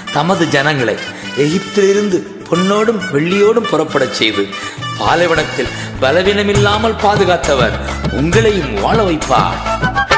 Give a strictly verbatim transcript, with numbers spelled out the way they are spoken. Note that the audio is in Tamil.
தமது ஜனங்களை எகிப்திலிருந்து பொன்னோடும் வெள்ளியோடும் புறப்படச் செய்து பாலைவனத்தில் பலவீனமில்லாமல் பாதுகாத்தவர் உங்களையும் வாழ வைப்பார்.